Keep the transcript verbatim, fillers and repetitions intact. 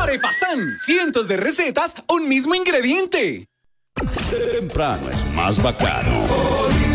Arepasan, cientos de recetas, un mismo ingrediente. Temprano es más bacano.